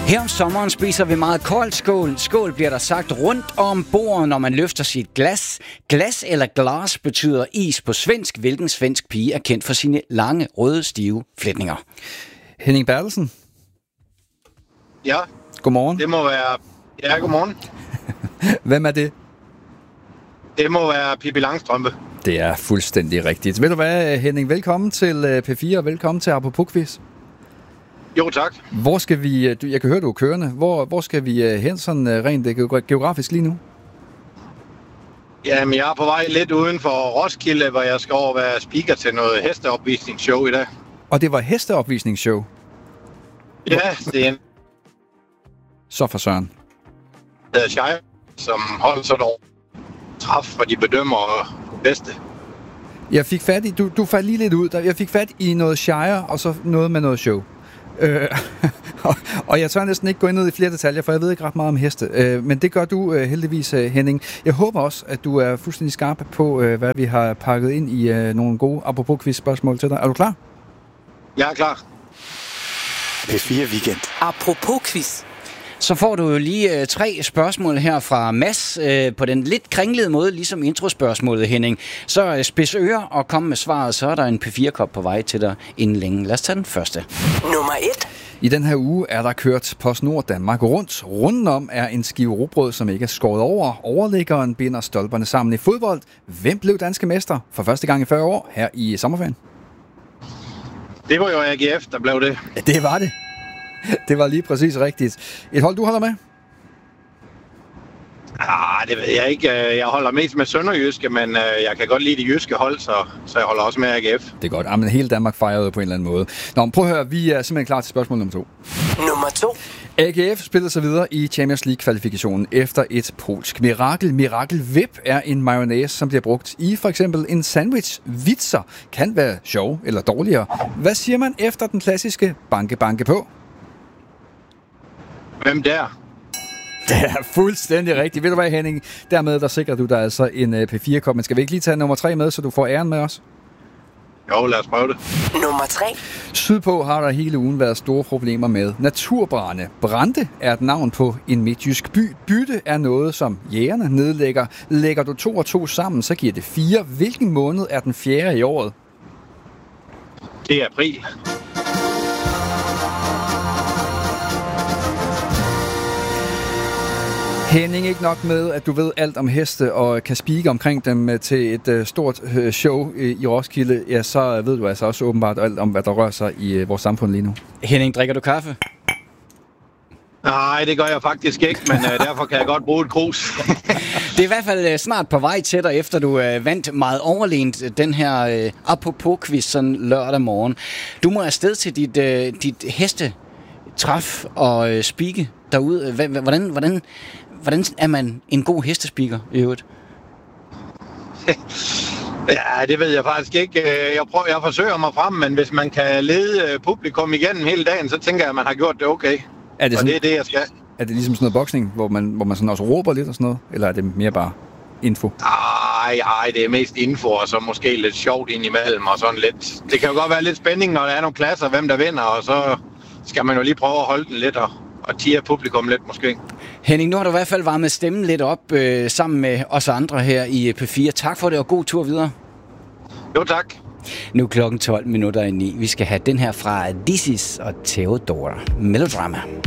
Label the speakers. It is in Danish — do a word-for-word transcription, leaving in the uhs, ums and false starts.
Speaker 1: Her om sommeren spiser vi meget koldt skål. Skål bliver der sagt rundt om bordet, når man løfter sit glas. Glas eller glas betyder is på svensk, hvilken svensk pige er kendt for sine lange, røde, stive flætninger.
Speaker 2: Henning Bertelsen.
Speaker 3: Ja.
Speaker 2: Godmorgen.
Speaker 3: Det må være... Ja, godmorgen.
Speaker 2: Hvem er det?
Speaker 3: Det må være Pippi Langstrømpe.
Speaker 2: Det er fuldstændig rigtigt. Ved du hvad, Henning? Velkommen til P fire, og velkommen til Apropos Quiz.
Speaker 3: Jo, tak.
Speaker 2: Hvor skal vi... Jeg kan høre, du er kørende. Hvor, hvor skal vi hen sådan rent geografisk lige nu?
Speaker 3: Jamen, jeg er på vej lidt uden for Roskilde, hvor jeg skal over være speaker til noget hesteopvisningsshow i dag.
Speaker 2: Og det var hesteopvisningsshow?
Speaker 3: Ja, det er en...
Speaker 2: Så for søren.
Speaker 3: Det er Shire, som holder sådan over træf for de bedømmer bedste.
Speaker 2: Jeg fik fat i... Du, du faldt lige lidt ud. Jeg fik fat i noget Shire, og så noget med noget show. Øh, og, og jeg tør næsten ikke gå ind ned i flere detaljer, for jeg ved ikke ret meget om heste. Øh, men det gør du øh, heldigvis, øh, Henning. Jeg håber også, at du er fuldstændig skarp på, øh, hvad vi har pakket ind i øh, nogle gode apropos quiz-spørgsmål til dig. Er du klar?
Speaker 3: Jeg er klar.
Speaker 4: P fire Weekend.
Speaker 1: Apropos quiz. Så får du jo lige øh, tre spørgsmål her fra Mads øh, på den lidt kringlede måde, ligesom introspørgsmålet, Henning. Så øh, spids ører og kom med svaret, så er der en P fire-kop på vej til dig inden længe. Lad os tage den første.
Speaker 4: Nummer et.
Speaker 2: I den her uge er der kørt PostNord Danmark rundt. Runden om er en skive rugbrød, som ikke er skåret over. Overliggeren binder stolperne sammen i fodbold. Hvem blev danske mester for første gang i fyrre år her i sommerferien?
Speaker 3: Det var jo A G F, der blev det.
Speaker 2: Ja, det var det. Det var lige præcis rigtigt. Et hold, du holder med?
Speaker 3: Ah, det ved jeg ikke. Jeg holder mest med sønderjyske, men jeg kan godt lide de jyske hold, så, så jeg holder også med A G F.
Speaker 2: Det er godt. Jamen, hele Danmark fejrede på en eller anden måde. Nå, men prøv at høre. Vi er simpelthen klar til spørgsmål nummer to.
Speaker 4: Nummer to.
Speaker 2: A G F spillede sig videre i Champions League-kvalifikationen efter et polsk mirakel. Mirakel Whip er en mayonnaise, som bliver brugt i for eksempel en sandwich. Vitser kan være sjov eller dårligere. Hvad siger man efter den klassiske banke banke på?
Speaker 3: Hvem der?
Speaker 2: Det er fuldstændig rigtigt. Ved du hvad, Henning? Dermed der sikrer du dig altså en P fire-kop. Men skal vi ikke lige tage nummer tre med, så du får æren med os?
Speaker 3: Jo, lad os prøve det.
Speaker 4: Nummer tre.
Speaker 2: Sydpå har der hele ugen været store problemer med naturbrande. Brande er et navn på en midtjysk by. Bytte er noget, som jægerne nedlægger. Lægger du to og to sammen, så giver det fire. Hvilken måned er den fjerde i året?
Speaker 3: Det er april.
Speaker 2: Henning, ikke nok med, at du ved alt om heste og kan speake omkring dem til et uh, stort uh, show i, i Roskilde, ja, så ved du altså også åbenbart alt om, hvad der rører sig i uh, vores samfund lige nu.
Speaker 1: Henning, drikker du kaffe?
Speaker 3: Nej, det gør jeg faktisk ikke, men uh, derfor kan jeg godt bruge et krus.
Speaker 1: Det er i hvert fald uh, snart på vej til dig, efter du uh, vandt meget overlegent den her uh, apropos-quiz sådan lørdag morgen. Du må afsted til dit, uh, dit hestetræf og uh, speake derude. Hvordan, hvordan, hvordan er man en god hestespeaker i øvrigt?
Speaker 3: Ja, det ved jeg faktisk ikke. Jeg, prøver, jeg forsøger mig frem, men hvis man kan lede publikum igennem hele dagen, så tænker jeg, at man har gjort det okay.
Speaker 2: Er det,
Speaker 3: og
Speaker 2: sådan,
Speaker 3: det er det, jeg skal.
Speaker 2: Er det ligesom sådan noget boksning, hvor man, hvor man sådan også råber lidt og sådan noget? Eller er det mere bare info?
Speaker 3: Ej, ej, det er mest info, og så måske lidt sjovt indimellem, og sådan lidt. Det kan jo godt være lidt spænding, når der er nogle klasser, hvem der vinder, og så skal man jo lige prøve at holde den lidt og, og tire publikum lidt måske.
Speaker 1: Henning, nu har du i hvert fald varmet stemmen lidt op øh, sammen med os andre her i P fire. Tak for det, og god tur videre.
Speaker 3: Jo, tak.
Speaker 1: Nu er klokken tolv minutter i ni. Vi skal have den her fra This Is og Theodora Melodrama.